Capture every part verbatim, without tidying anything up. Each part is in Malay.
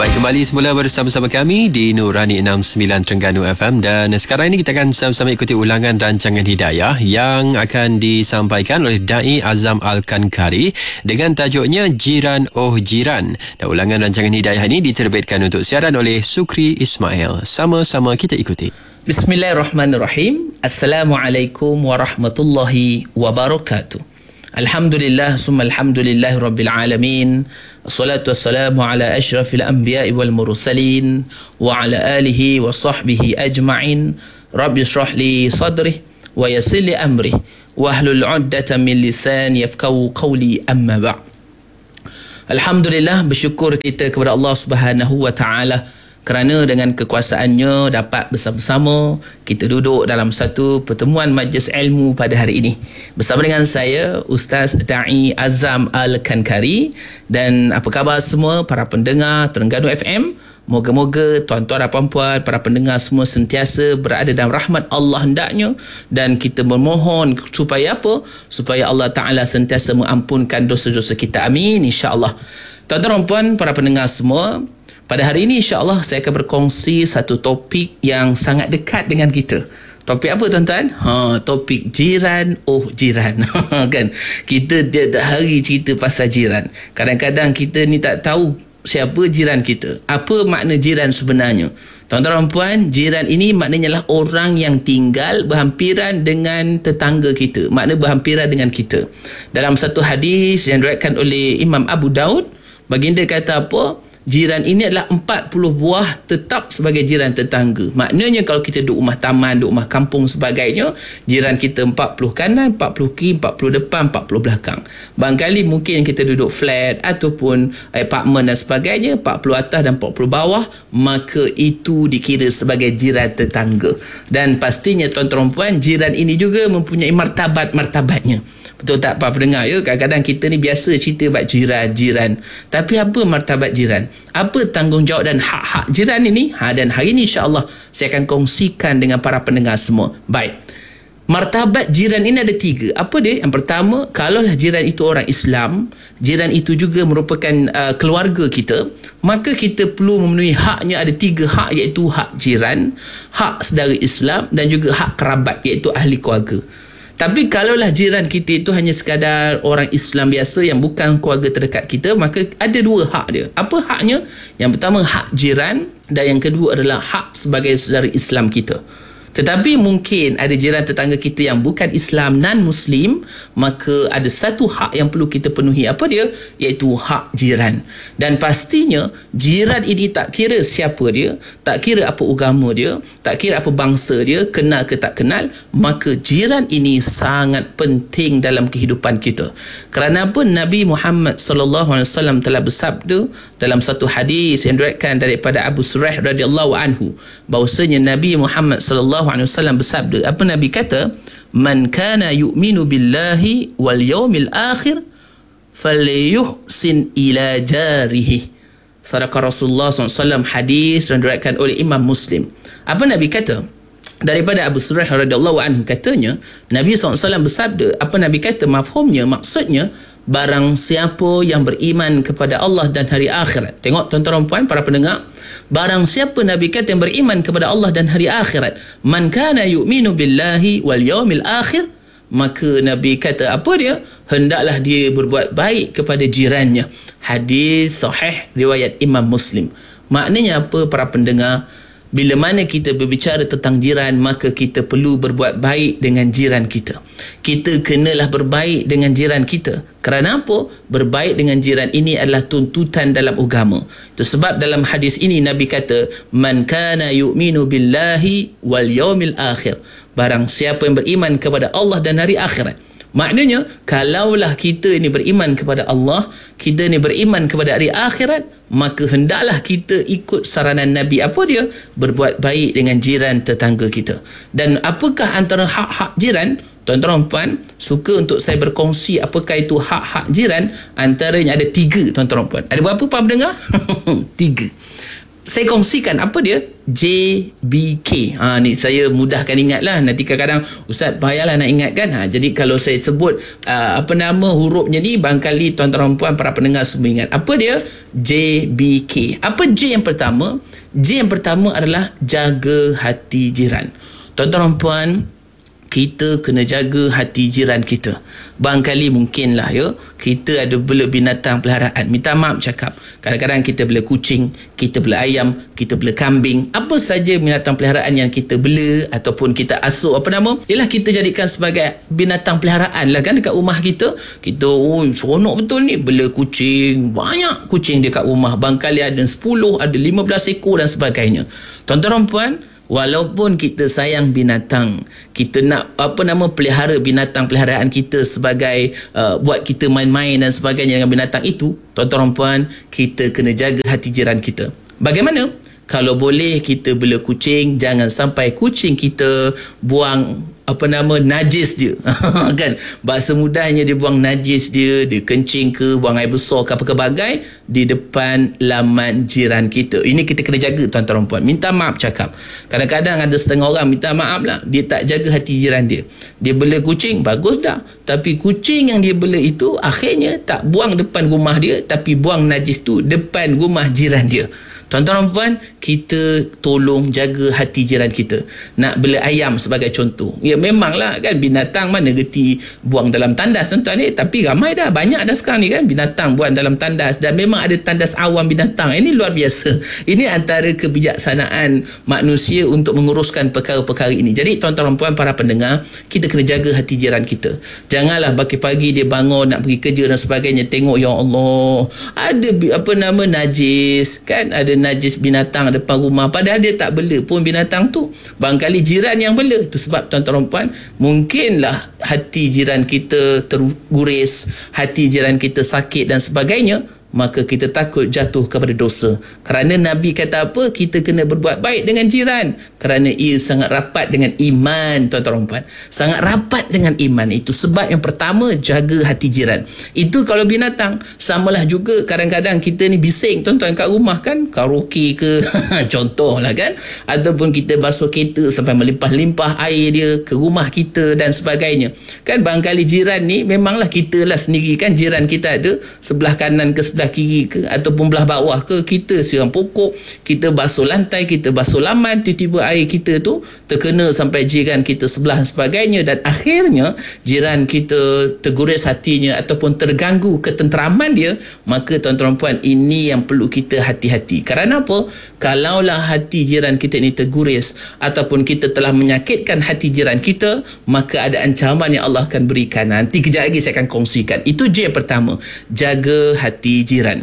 Baik, kembali semula bersama-sama kami di Nurani enam puluh sembilan Terengganu F M, dan sekarang ini kita akan sama-sama ikuti ulangan rancangan Hidayah yang akan disampaikan oleh Dai Azam Al-Kankari dengan tajuknya Jiran Oh Jiran. Dan ulangan rancangan Hidayah ini diterbitkan untuk siaran oleh Sukri Ismail. Sama-sama kita ikuti. Bismillahirrahmanirrahim. Assalamualaikum warahmatullahi wabarakatuh. Alhamdulillah summa alhamdulillah rabbil alamin. Assalatu wassalamu ala asyrafil anbiya'i wal mursalin wa ala alihi wa sahbihi ajma'in. Rabbi shrah li sadri wa yassir li amri wa ahlul 'uqdatam min lisani yafqahu qawli, amma ba'd. Alhamdulillah, bersyukur kita kepada Allah Subhanahu wa taala kerana dengan kekuasaannya dapat bersama-sama kita duduk dalam satu pertemuan majlis ilmu pada hari ini bersama dengan saya Ustaz Dai Azam Al-Kankari. Dan apa khabar semua para pendengar Terengganu F M? Moga-moga tuan-tuan dan puan-puan, para pendengar semua sentiasa berada dalam rahmat Allah hendaknya, dan kita memohon supaya apa? Supaya Allah Ta'ala sentiasa mengampunkan dosa-dosa kita. Amin, insya-Allah. Tuan-tuan dan puan, para pendengar semua, pada hari ini insya-Allah saya akan berkongsi satu topik yang sangat dekat dengan kita. Topik apa tuan-tuan? Ha, topik jiran oh jiran. Kan? Kita tiap-tiap hari cerita pasal jiran. Kadang-kadang kita ni tak tahu siapa jiran kita. Apa makna jiran sebenarnya? Tuan-tuan dan puan, jiran ini maknanya lah orang yang tinggal berhampiran dengan tetangga kita. Makna berhampiran dengan kita. Dalam satu hadis yang diriwayatkan oleh Imam Abu Daud, baginda kata apa? Jiran ini adalah empat puluh buah tetap sebagai jiran tetangga. Maknanya kalau kita duduk rumah taman, duduk rumah kampung sebagainya, jiran kita empat puluh kanan, empat puluh kiri, empat puluh depan, empat puluh belakang. Barangkali mungkin kita duduk flat ataupun apartmen dan sebagainya, empat puluh atas dan empat puluh bawah, maka itu dikira sebagai jiran tetangga. Dan pastinya tuan-tuan puan, jiran ini juga mempunyai martabat-martabatnya. Betul tak para pendengar ya? Kadang-kadang kita ni biasa cerita bab jiran-jiran. Tapi apa martabat jiran? Apa tanggungjawab dan hak-hak jiran ini? Ha, dan hari ini insya-Allah saya akan kongsikan dengan para pendengar semua. Baik. Martabat jiran ini ada tiga. Apa dia? Yang pertama, kalaulah jiran itu orang Islam, jiran itu juga merupakan uh, keluarga kita, maka kita perlu memenuhi haknya. Ada tiga hak, iaitu hak jiran, hak saudara Islam dan juga hak kerabat, iaitu ahli keluarga. Tapi kalaulah jiran kita itu hanya sekadar orang Islam biasa yang bukan keluarga terdekat kita, maka ada dua hak dia. Apa haknya? Yang pertama hak jiran, dan yang kedua adalah hak sebagai saudara Islam kita. Tetapi mungkin ada jiran tetangga kita yang bukan Islam, non-Muslim, maka ada satu hak yang perlu kita penuhi. Apa dia? Iaitu hak jiran. Dan pastinya jiran ini tak kira siapa dia, tak kira apa agama dia, tak kira apa bangsa dia, kenal ke tak kenal, maka jiran ini sangat penting dalam kehidupan kita. Kerana apa? Nabi Muhammad sallallahu alaihi wasallam telah bersabda dalam satu hadis yang diriwayatkan daripada Abu Suraih radhiyallahu anhu, bahwasanya Nabi Muhammad sallallahu alaihi wasallam bersabda, apa Nabi kata? Man kana yu'minu billahi wal yawmil akhir falyuhsin ila jarihi. Sadaqah Rasulullah sallallahu alaihi wasallam, hadis dan diriwayatkan oleh Imam Muslim. Apa Nabi kata? Daripada Abu Suraih radhiyallahu anhu, katanya Nabi sallallahu alaihi wasallam bersabda, apa Nabi kata? Mafhumnya, maksudnya, barang siapa yang beriman kepada Allah dan hari akhirat. Tengok tuan-tuan dan puan, para pendengar, barang siapa Nabi kata yang beriman kepada Allah dan hari akhirat, man kana yu'minu billahi wal yawmil akhir, maka Nabi kata apa dia? Hendaklah dia berbuat baik kepada jirannya. Hadis sahih riwayat Imam Muslim. Maknanya apa para pendengar? Bila mana kita berbicara tentang jiran, maka kita perlu berbuat baik dengan jiran kita. Kita kenalah berbaik dengan jiran kita. Kerana apa? Berbaik dengan jiran ini adalah tuntutan dalam agama. Itu sebab dalam hadis ini Nabi kata, man kana yu'minu billahi wal yawmil akhir. Barang siapa yang beriman kepada Allah dan hari akhirat. Maknanya, kalaulah kita ini beriman kepada Allah, kita ini beriman kepada hari akhirat, maka hendaklah kita ikut saranan Nabi. Apa dia? Berbuat baik dengan jiran tetangga kita. Dan apakah antara hak-hak jiran? Tuan-tuan dan puan, suka untuk saya berkongsi apakah itu hak-hak jiran. Antaranya ada tiga, tuan-tuan dan puan. Ada berapa, Pak pendengar? Tiga. saya kongsikan apa dia J B K. Ha, ni saya mudahkan ingat lah. Nanti kadang-kadang Ustaz payahlah nak ingatkan. Ha, jadi kalau saya sebut uh, apa nama hurufnya ni, barangkali tuan-tuan dan puan para pendengar semua ingat. Apa dia? J B K. Apa J yang pertama? J yang pertama adalah jaga hati jiran. Tuan-tuan dan puan, kita kena jaga hati jiran kita. Barangkali mungkinlah ya, kita ada bela binatang peliharaan. Minta maaf cakap, kadang-kadang kita bela kucing, kita bela ayam, kita bela kambing, apa saja binatang peliharaan yang kita bela ataupun kita asuh, apa nama, ialah kita jadikan sebagai binatang peliharaan lah kan dekat rumah kita. Kita oh seronok betul ni bela kucing, banyak kucing dekat rumah, barangkali ada sepuluh, ada lima belas ekor dan sebagainya. Tuan-tuan dan puan, walaupun kita sayang binatang, kita nak apa nama pelihara binatang peliharaan kita sebagai uh, buat kita main-main dan sebagainya dengan binatang itu, tuan-tuan dan puan, kita kena jaga hati jiran kita. Bagaimana? Kalau boleh kita bela kucing, jangan sampai kucing kita buang apa nama najis dia kan, bahasa mudahnya dia buang najis dia, dia kencing ke, buang air besar ke apa ke bagai di depan laman jiran kita. Ini kita kena jaga tuan-tuan dan puan. Minta maaf cakap, kadang-kadang ada setengah orang minta maaf lah, dia tak jaga hati jiran dia. Dia bela kucing, bagus dah, tapi kucing yang dia bela itu akhirnya tak buang depan rumah dia, tapi buang najis tu depan rumah jiran dia. Tuan-tuan dan puan, kita tolong jaga hati jiran kita. Nak bela ayam sebagai contoh, ya memanglah kan, binatang mana reti buang dalam tandas tuan-tuan ni, tapi ramai dah, banyak dah sekarang ni kan binatang buang dalam tandas, dan memang ada tandas awam binatang. Ini luar biasa. Ini antara kebijaksanaan manusia untuk menguruskan perkara-perkara ini. Jadi tuan-tuan dan puan para pendengar, kita kena jaga hati jiran kita. Janganlah pagi-pagi dia bangun nak pergi kerja dan sebagainya, tengok ya Allah ada apa nama najis kan, ada najis binatang depan rumah, padahal dia tak bela pun binatang tu, barangkali jiran yang bela. Itu sebab tuan-tuan dan puan, mungkinlah hati jiran kita terguris, hati jiran kita sakit dan sebagainya, maka kita takut jatuh kepada dosa. Kerana Nabi kata apa? Kita kena berbuat baik dengan jiran, kerana ia sangat rapat dengan iman. Tuan-tuan dan puan, sangat rapat dengan iman. Itu sebab yang pertama, jaga hati jiran. Itu kalau binatang. Samalah juga kadang-kadang kita ni bising tuan-tuan kat rumah kan, karaoke ke contoh lah kan, ataupun kita basuh kereta sampai melimpah-limpah air dia ke rumah kita dan sebagainya kan. Barangkali jiran ni memanglah kita lah sendiri kan, jiran kita ada sebelah kanan ke sebelah kiri ke ataupun belah bawah ke, kita siram pokok, kita basuh lantai, kita basuh laman, tiba-tiba air kita tu terkena sampai jiran kita sebelah dan sebagainya, dan akhirnya jiran kita terguris hatinya ataupun terganggu ketenteraman dia. Maka tuan-tuan puan, ini yang perlu kita hati-hati. Kerana apa? Kalaulah hati jiran kita ini terguris ataupun kita telah menyakitkan hati jiran kita, maka ada ancaman yang Allah akan berikan. Nanti kejap lagi saya akan kongsikan. Itu J yang pertama, jaga hati jiran.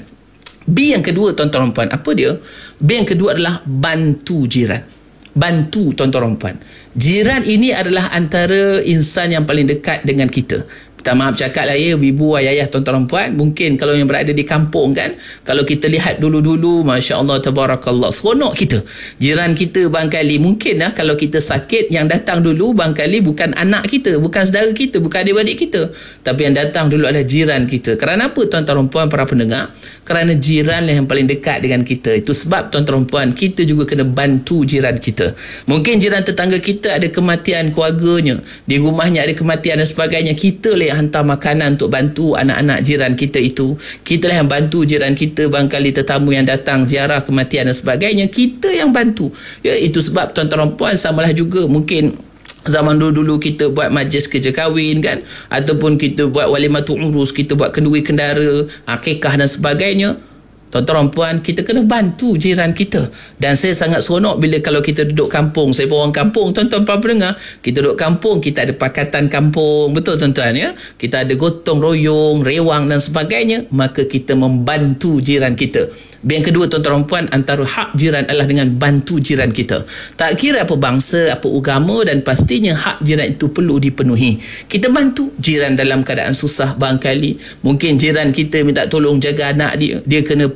B yang kedua tuan-tuan dan puan, apa dia? B yang kedua adalah bantu jiran. Bantu tuan-tuan dan puan. Jiran ini adalah antara insan yang paling dekat dengan kita. Minta maaf cakap lah ya, ibu, ayah, tuan-tuan dan puan, mungkin kalau yang berada di kampung kan, kalau kita lihat dulu-dulu, Masya Allah, Tabarakallah, seronok kita. Jiran kita barangkali, mungkin lah kalau kita sakit, yang datang dulu barangkali bukan anak kita, bukan saudara kita, bukan adik-adik kita, tapi yang datang dulu adalah jiran kita. Kerana apa tuan-tuan dan puan para pendengar? Kerana jiran lah yang paling dekat dengan kita. Itu sebab tuan-tuan dan puan, kita juga kena bantu jiran kita. Mungkin jiran tetangga kita ada kematian keluarganya, di rumahnya ada kematian dan sebagainya, kita lah hantar makanan untuk bantu anak-anak jiran kita itu. Kita lah yang bantu jiran kita, barangkali tetamu yang datang ziarah kematian dan sebagainya, kita yang bantu. Ya, itu sebab tuan-tuan dan puan, samalah juga mungkin zaman dulu-dulu kita buat majlis kerja kahwin kan, ataupun kita buat walimatul urus, kita buat kenduri kendara, akikah dan sebagainya. Tuan-tuan dan puan, kita kena bantu jiran kita. Dan saya sangat seronok bila kalau kita duduk kampung. Saya pun orang kampung, tuan-tuan para pendengar. Kita duduk kampung, kita ada pakatan kampung. Betul tuan-tuan ya? Kita ada gotong royong, rewang dan sebagainya. Maka kita membantu jiran kita. Yang kedua tuan-tuan dan puan, antara hak jiran adalah dengan bantu jiran kita. Tak kira apa bangsa, apa agama, dan pastinya hak jiran itu perlu dipenuhi. Kita bantu jiran dalam keadaan susah barangkali. Mungkin jiran kita minta tolong jaga anak dia, dia kena pergi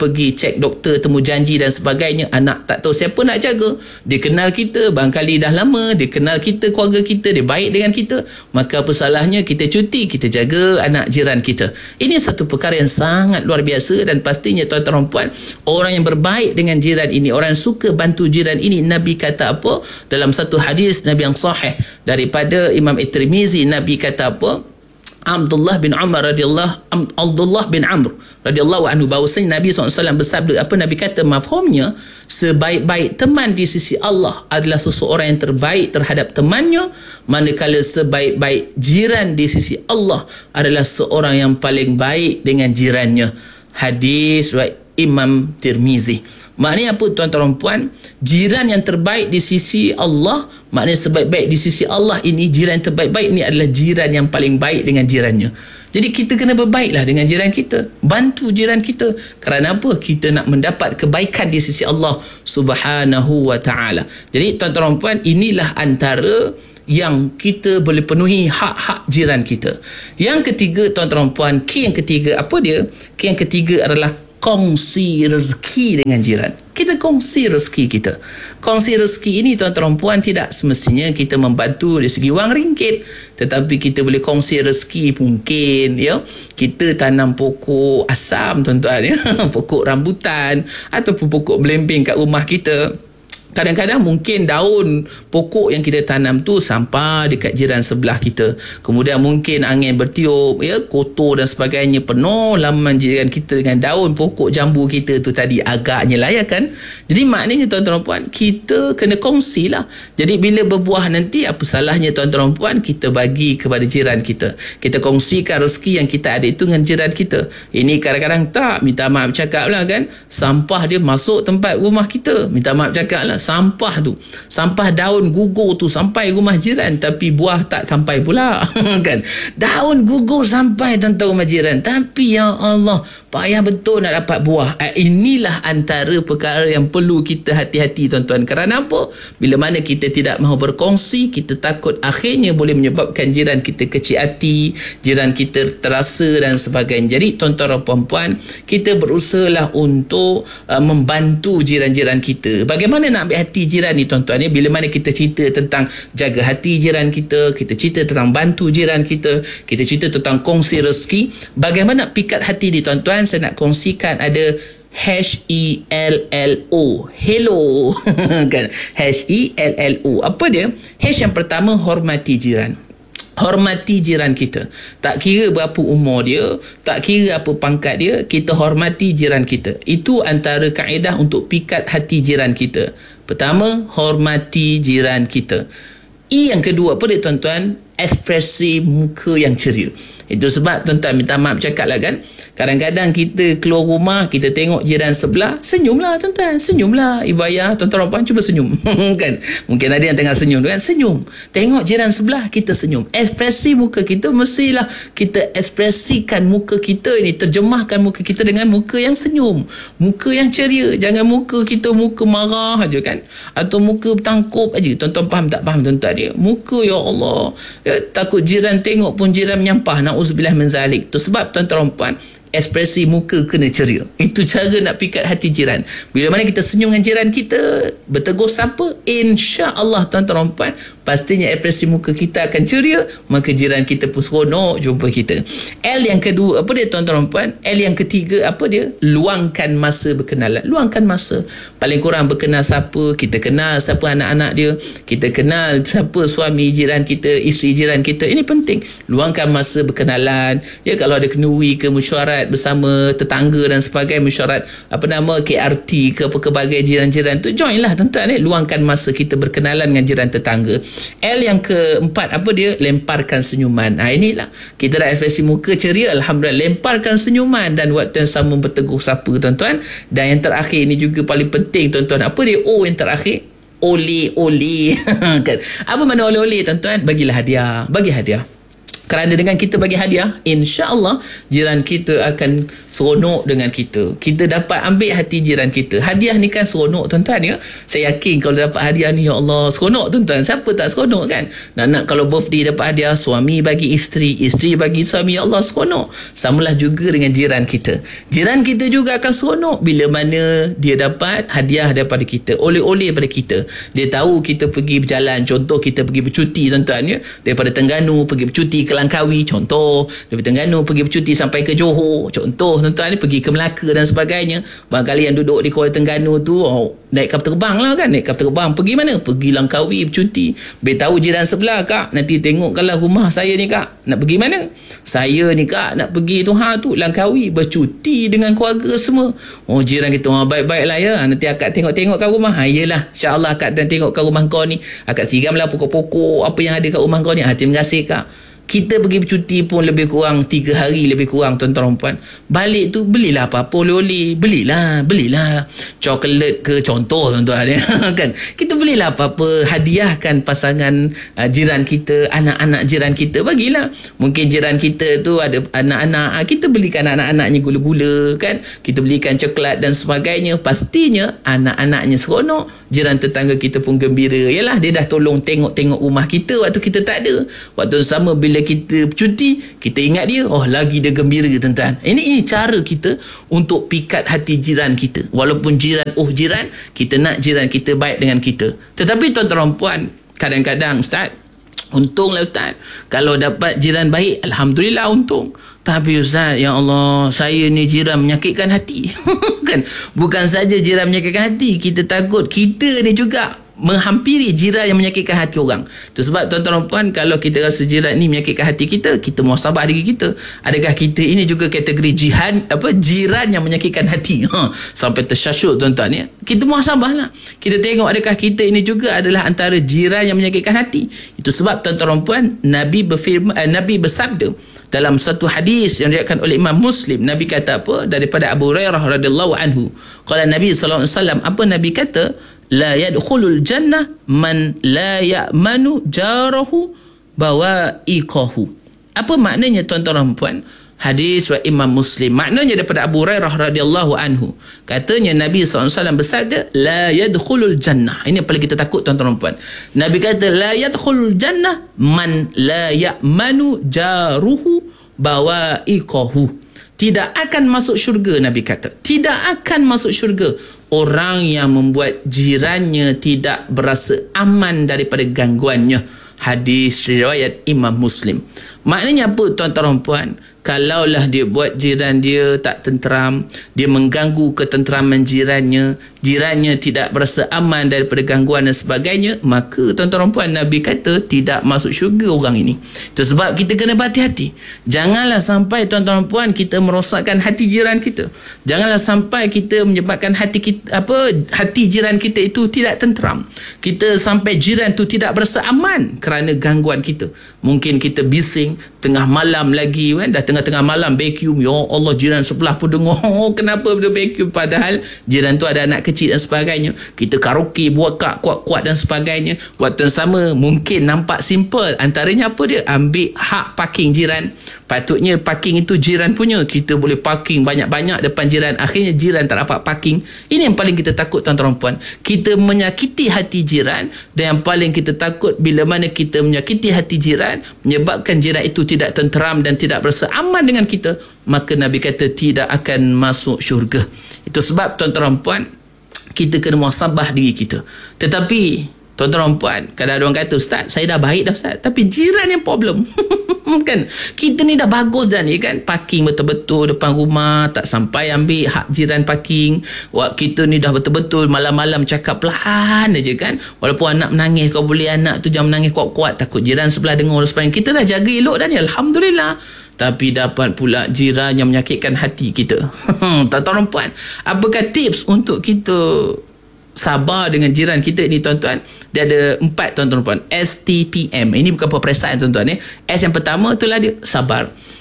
pergi cek doktor, temu janji dan sebagainya, anak tak tahu siapa nak jaga. Dia kenal kita barangkali dah lama, dia kenal kita, keluarga kita, dia baik dengan kita, maka apa salahnya kita cuti, kita jaga anak jiran kita. Ini satu perkara yang sangat luar biasa, dan pastinya tuan-tuan dan puan, orang yang berbaik dengan jiran ini, orang yang suka bantu jiran ini, Nabi kata apa? Dalam satu hadis Nabi yang sahih daripada Imam At-Tirmizi, Nabi kata apa? Abdullah bin Umar radhiyallahu Abdullah bin Amr radhiyallahu anhu, bahawasanya Nabi sallallahu alaihi wasallam bersabda, apa Nabi kata? Mafhumnya, sebaik-baik teman di sisi Allah adalah seseorang yang terbaik terhadap temannya, manakala sebaik-baik jiran di sisi Allah adalah seorang yang paling baik dengan jirannya. Hadis riwayat Imam Tirmizi. Maknanya apa tuan-tuan dan puan? Jiran yang terbaik di sisi Allah, maknanya sebaik-baik di sisi Allah ini, jiran yang terbaik-baik ini adalah jiran yang paling baik dengan jirannya. Jadi kita kena berbaiklah dengan jiran kita, bantu jiran kita. Kerana apa? Kita nak mendapat kebaikan di sisi Allah Subhanahu wa taala. Jadi tuan-tuan dan puan, inilah antara yang kita boleh penuhi hak-hak jiran kita. Yang ketiga tuan-tuan dan puan, key yang ketiga apa dia? Key yang ketiga adalah kongsi rezeki dengan jiran. Kita kongsi rezeki kita. Kongsi rezeki ini tuan-tuan dan puan, tidak semestinya kita membantu dari segi wang ringgit, tetapi kita boleh kongsi rezeki. Mungkin ya, kita tanam pokok asam tuan-tuan ya, pokok rambutan ataupun pokok belimbing kat rumah kita. Kadang-kadang mungkin daun pokok yang kita tanam tu sampah dekat jiran sebelah kita. Kemudian mungkin angin bertiup, ya, kotor dan sebagainya, penuh laman jiran kita dengan daun pokok jambu kita tu tadi, agaknya layak kan. Jadi maknanya tuan-tuan dan puan, kita kena kongsi lah. Jadi bila berbuah nanti, apa salahnya tuan-tuan dan puan, kita bagi kepada jiran kita. Kita kongsikan rezeki yang kita ada itu dengan jiran kita. Ini kadang-kadang tak, minta maaf cakap lah kan, sampah dia masuk tempat rumah kita, minta maaf cakap lah, sampah tu, sampah daun gugur tu sampai rumah jiran, tapi buah tak sampai pula kan. Daun gugur sampai tentang rumah jiran, tapi ya Allah, payah betul nak dapat buah. Inilah antara perkara yang perlu kita hati-hati tuan-tuan. Kerana apa? Bila mana kita tidak mahu berkongsi, kita takut akhirnya boleh menyebabkan jiran kita kecil hati, jiran kita terasa dan sebagainya. Jadi tuan-tuan dan puan-puan, kita berusahalah untuk uh, membantu jiran-jiran kita. Bagaimana nak ambil hati jiran ni tuan-tuan ya? Bila mana kita cerita tentang jaga hati jiran kita, kita cerita tentang bantu jiran kita, kita cerita tentang kongsi rezeki, bagaimana pikat hati ni tuan-tuan, saya nak kongsikan ada H E L L O, hello kan, H E L L O. Apa dia? H yang pertama, hormati jiran. Hormati jiran kita. Tak kira berapa umur dia, tak kira apa pangkat dia, kita hormati jiran kita. Itu antara kaedah untuk pikat hati jiran kita. Pertama, hormati jiran kita. E yang kedua apa dia tuan-tuan? Ekspresi muka yang ceria. Itu sebab tuan-tuan, minta maaf cakap lah kan, kadang-kadang kita keluar rumah, kita tengok jiran sebelah, senyumlah tuan-tuan, senyumlah. Ibu ayah, tuan-tuan dan puan, cuba senyum kan. Mungkin ada yang tengah senyum kan, senyum. Tengok jiran sebelah, kita senyum. Ekspresi muka kita, mestilah kita ekspresikan muka kita ini, terjemahkan muka kita dengan muka yang senyum, muka yang ceria. Jangan muka kita muka marah aja kan, atau muka bertangkup aja. Tuan-tuan faham tak faham tuan-tuan dia? Muka, ya Allah, ya, takut jiran tengok pun jiran menyampah, na'udzubillah min zalik. Tu sebab tuan-tuan dan puan, ekspresi muka kena ceria. Itu cara nak pikat hati jiran. Bila mana kita senyum dengan jiran kita, bertegur sapa, insya-Allah tuan-tuan dan puan, pastinya ekspresi muka kita akan ceria, maka jiran kita pun seronok jumpa kita. L yang kedua, apa dia tuan-tuan dan puan? L yang ketiga, apa dia? Luangkan masa berkenalan. Luangkan masa. Paling kurang berkenal siapa, kita kenal siapa anak-anak dia, kita kenal siapa suami jiran kita, isteri jiran kita. Ini penting. Luangkan masa berkenalan. Ya, kalau ada kenduri ke mesyuarat bersama tetangga dan sebagainya, mesyuarat apa nama K R T ke apa ke bagai jiran-jiran tu, join lah tuan-tuan eh. Luangkan masa kita berkenalan dengan jiran tetangga. L yang keempat, apa dia? Lemparkan senyuman. Ha, inilah kita dah ekspresi muka ceria, alhamdulillah, lemparkan senyuman dan waktu yang sama bertegur sapa tuan-tuan. Dan yang terakhir ini juga paling penting tuan-tuan, apa dia? O yang terakhir, oleh-oleh kan. Apa makna oleh-oleh tuan-tuan? Bagilah hadiah, bagi hadiah. Kerana dengan kita bagi hadiah, insya-Allah jiran kita akan seronok dengan kita. Kita dapat ambil hati jiran kita. Hadiah ni kan seronok tuan-tuan ya. Saya yakin kalau dapat hadiah ni, ya Allah, seronok tuan-tuan. Siapa tak seronok kan? Nak-nak kalau birthday dapat hadiah, suami bagi isteri, isteri bagi suami, ya Allah, seronok. Samalah juga dengan jiran kita. Jiran kita juga akan seronok bila mana dia dapat hadiah daripada kita, oleh-oleh daripada kita. Dia tahu kita pergi berjalan, contoh kita pergi bercuti tuan-tuan ya, daripada Terengganu pergi bercuti ke Langkawi, contoh dari Terengganu pergi bercuti sampai ke Johor, contoh tuan-tuan ni pergi ke Melaka dan sebagainya. Barangkali yang duduk di Kuala Terengganu tu, oh, naik kapal terbang lah kan, naik kapal terbang pergi mana, pergi Langkawi bercuti. Biar tahu jiran sebelah, kak nanti tengok kalau rumah saya ni kak nak pergi mana, saya ni kak nak pergi tu ha tu Langkawi bercuti dengan keluarga semua. Oh, jiran kita, oh, baik-baik lah ya, nanti akak tengok-tengok kat rumah. Ha, yelah, insyaAllah akak dan tengok kat rumah kau ni, akak siramlah pokok-pokok apa yang ada kat rumah kau ni. Ha, terima kasih kak. Kita pergi bercuti pun lebih kurang tiga hari lebih kurang tuan-tuan perempuan. Balik tu belilah apa-apa oleh-oleh, belilah, belilah coklat ke, contoh tuan-tuan ya, kan. Kita belilah apa-apa, hadiahkan pasangan uh, jiran kita, anak-anak jiran kita, bagilah. Mungkin jiran kita tu ada anak-anak, uh, kita belikan anak-anaknya gula-gula kan, kita belikan coklat dan sebagainya. Pastinya anak-anaknya seronok, jiran tetangga kita pun gembira. Yalah, dia dah tolong tengok-tengok rumah kita waktu kita tak ada. Waktu sama bila kita bercuti, kita ingat dia, oh lagi dia gembira tuan-tuan. Ini, ini cara kita untuk pikat hati jiran kita. Walaupun jiran, oh jiran, kita nak jiran kita baik dengan kita. Tetapi tuan-tuan puan, kadang-kadang Ustaz, untunglah Ustaz, kalau dapat jiran baik, Alhamdulillah untung. Tapi Ustaz, ya Allah, saya ni jiran menyakitkan hati. Kan? Bukan saja jiran menyakitkan hati, kita takut kita ni juga menghampiri jiran yang menyakitkan hati orang. Itu sebab tuan-tuan puan, kalau kita rasa jiran ni menyakitkan hati kita, kita muhasabah diri kita. Adakah kita ini juga kategori jihan, apa, jiran yang menyakitkan hati? Ha, sampai tersyasyuk tuan-tuan ya. Kita muhasabah lah. Kita tengok adakah kita ini juga adalah antara jiran yang menyakitkan hati. Itu sebab tuan-tuan puan, Nabi berfirman, eh, Nabi bersabda dalam satu hadis yang diriwayatkan oleh Imam Muslim. Nabi kata apa? Daripada Abu Hurairah radhiyallahu anhu. Qala Nabi sallallahu alaihi wasallam, apa Nabi kata? La yadkhulul jannah man la ya'manu jarahu bawa'iqahu. Apa maknanya tuan-tuan dan puan? Hadis riwayat Imam Muslim. Maknanya daripada Abu Hurairah radhiyallahu anhu. Katanya Nabi sallallahu alaihi wasallam bersabda, la yadkhulul jannah. Ini yang paling kita takut tuan-tuan dan puan. Nabi kata la yadkhulul jannah man la ya'manu jaruhu bawa'iqahu. Tidak akan masuk syurga, Nabi kata. Tidak akan masuk syurga orang yang membuat jirannya tidak berasa aman daripada gangguannya. Hadis riwayat Imam Muslim. Maknanya apa tuan-tuan dan puan? Kalaulah dia buat jiran dia tak tenteram, dia mengganggu ketenteraman jirannya, jirannya tidak berasa aman daripada gangguan dan sebagainya, maka tuan-tuan dan puan, Nabi kata tidak masuk syurga orang ini. Itu sebab kita kena berhati-hati. Janganlah sampai tuan-tuan dan puan kita merosakkan hati jiran kita. Janganlah sampai kita menyebabkan hati kita, apa, hati jiran kita itu tidak tenteram. Kita sampai jiran itu tidak berasa aman kerana gangguan kita. Mungkin kita bising tengah malam lagi kan, dah tengah-tengah malam vacuum, ya Allah, jiran sebelah pun dengar, oh, kenapa dia vacuum, padahal jiran tu ada anak kecil dan sebagainya. Kita karaoke, buat kak kuat-kuat dan sebagainya. Waktu yang sama mungkin nampak simple, antaranya apa dia, ambil hak parking jiran. Patutnya parking itu jiran punya, kita boleh parking banyak-banyak depan jiran, akhirnya jiran tak dapat parking. Ini yang paling kita takut tuan-tuan puan. Kita menyakiti hati jiran, dan yang paling kita takut bila mana kita menyakiti hati jiran, menyebabkan jiran itu tidak tenteram dan tidak berasa aman dengan kita, maka Nabi kata tidak akan masuk syurga. Itu sebab tuan-tuan puan, kita kena muhasabah diri kita. Tetapi tuan-tuan puan, kadang-kadang orang kata, Ustaz, saya dah baik dah Ustaz, tapi jiran yang problem. Kan, kita ni dah bagus dah ni kan, parking betul-betul depan rumah, tak sampai ambil hak jiran parking. Wak, kita ni dah betul-betul malam-malam cakap pelan aja kan, walaupun anak menangis, kau boleh anak tu jangan menangis kuat-kuat, takut jiran sebelah dengar dan sebagainya. Kita dah jaga elok dah ni, Alhamdulillah. Tapi dapat pula jiran yang menyakitkan hati kita. Tuan-tuan dan puan, apakah tips untuk kita sabar dengan jiran kita ni tuan-tuan? Dia ada empat tuan-tuan puan, S T P M. Ini bukan peperiksaan tuan-tuan ya. S yang pertama itulah dia sabar.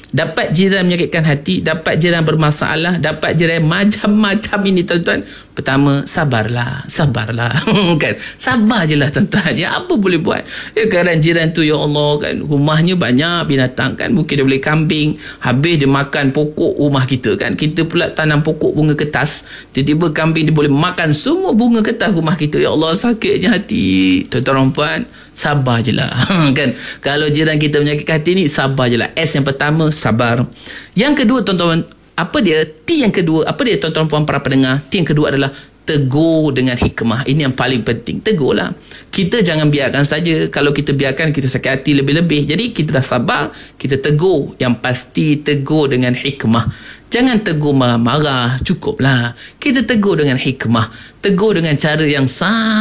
Dapat jiran menyakitkan hati, dapat jiran bermasalah, dapat jiran macam-macam ini tuan-tuan. Pertama, sabarlah, sabarlah. Kan? Sabar je lah tuan-tuan. Ya, apa boleh buat? Ya, kadang jiran tu, ya Allah, kan, rumahnya banyak binatang kan. Mungkin dia boleh kambing, habis dia makan pokok rumah kita kan. Kita pula tanam pokok bunga kertas. Tiba-tiba kambing dia boleh makan semua bunga kertas rumah kita. Ya Allah, sakitnya hati. Tuan-tuan puan, sabar je lah. Kan? Kalau jiran kita menyakitkan hati ni, sabar je lah. S yang pertama, sabar. Yang kedua, tuan-tuan, apa dia? T yang kedua, apa dia tuan-tuan puan para pendengar? T yang kedua adalah tegur dengan hikmah. Ini yang paling penting. Tegurlah. Kita jangan biarkan saja. Kalau kita biarkan, kita sakit hati lebih-lebih. Jadi kita dah sabar, kita tegur. Yang pasti tegur dengan hikmah. Jangan tegur marah-marah, cukuplah. Kita tegur dengan hikmah. Tegur dengan cara yang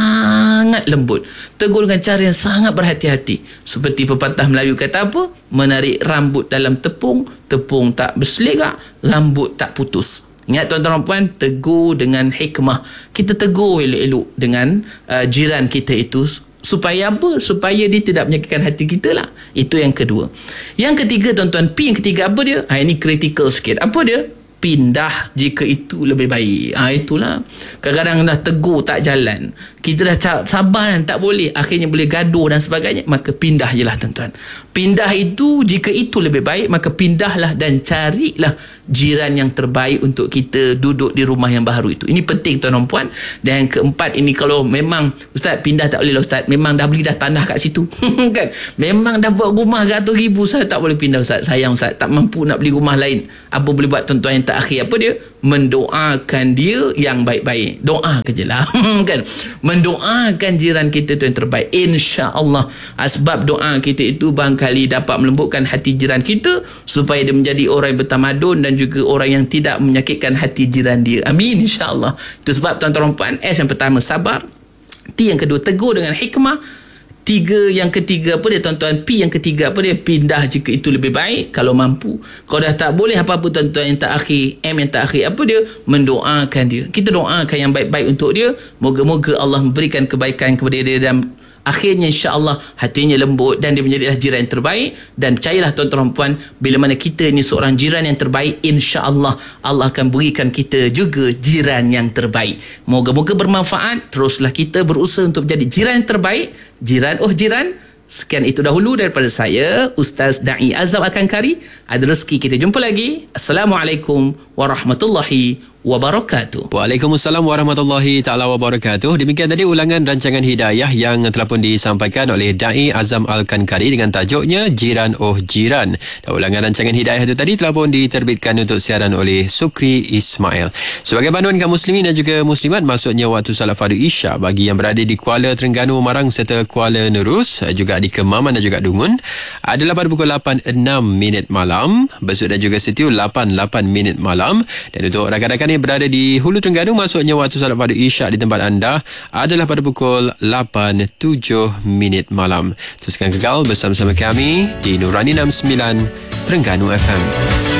sangat lembut. Tegur dengan cara yang sangat berhati-hati. Seperti pepatah Melayu kata apa? Menarik rambut dalam tepung, tepung tak berselerak, rambut tak putus. Ingat tuan-tuan dan puan, tegur dengan hikmah. Kita tegur elok-elok dengan uh, jiran kita itu. Supaya apa? Supaya dia tidak menyakitkan hati kita lah. Itu yang kedua. Yang ketiga tuan-tuan, P yang ketiga apa dia? Ha, ini kritikal sikit. Apa dia? Pindah jika itu lebih baik. Ha, itulah. Kadang-kadang dah tegur tak jalan. Kita dah sabar dan tak boleh. Akhirnya boleh gaduh dan sebagainya. Maka pindah je lah tuan-tuan. Pindah itu, jika itu lebih baik, maka pindahlah dan carilah jiran yang terbaik untuk kita duduk di rumah yang baru itu. Ini penting tuan-tuan puan. Dan yang keempat ini, kalau memang Ustaz pindah tak boleh lah Ustaz. Memang dah beli dah tanah kat situ. Kan? Memang dah buat rumah ratus ribu, saya tak boleh pindah Ustaz. Sayang Ustaz, tak mampu nak beli rumah lain. Apa boleh buat tuan-tuan yang terakhir? Apa dia? Mendoakan dia yang baik-baik. Doa je lah. Kan? Mendoakan jiran kita tu yang terbaik. InsyaAllah. Sebab doa kita itu barangkali dapat melembutkan hati jiran kita supaya dia menjadi orang yang bertamadun dan juga orang yang tidak menyakitkan hati jiran dia. Amin, insyaAllah. Itu sebab tuan-tuan puan, S yang pertama sabar, T yang kedua tegur dengan hikmah, tiga yang ketiga apa dia tuan-tuan, P yang ketiga apa dia? Pindah jika itu lebih baik kalau mampu. Kalau dah tak boleh apa-apa tuan-tuan yang terakhir, M yang terakhir apa dia? Mendoakan dia. Kita doakan yang baik-baik untuk dia. Moga-moga Allah memberikan kebaikan kepada dia dan akhirnya insya-Allah hatinya lembut dan dia menjadilah jiran yang terbaik. Dan percayalah tuan-tuan puan, bila mana kita ni seorang jiran yang terbaik, insya-Allah Allah akan berikan kita juga jiran yang terbaik. Moga-moga bermanfaat. Teruslah kita berusaha untuk menjadi jiran yang terbaik. Jiran oh jiran. Sekian itu dahulu daripada saya, Ustaz Da'i Azam Al-Kankari. Ada rezeki kita jumpa lagi. Assalamualaikum warahmatullahi wabarakatuh. Waalaikumsalam warahmatullahi taala wabarakatuh. Demikian tadi ulangan rancangan hidayah yang telah pun disampaikan oleh Da'i Azam Al-Kankari dengan tajuknya Jiran Oh Jiran. Dan ulangan rancangan hidayah itu tadi telah pun diterbitkan untuk siaran oleh Sukri Ismail. Sebagai panduan kaum muslimin dan juga muslimat, maksudnya waktu salat fardu Isya bagi yang berada di Kuala Terengganu, Marang serta Kuala Nerus, juga di Kemaman dan juga Dungun adalah pada pukul lapan enam minit malam. Besut dan juga Setiu lapan lapan minit malam. Dan untuk rakan-rakan yang berada di Hulu Terengganu, maksudnya waktu salat fardu Isya di tempat anda adalah pada pukul lapan tujuh minit malam. Teruskan kekal bersama-sama kami di Nurani enam puluh sembilan Terengganu F M.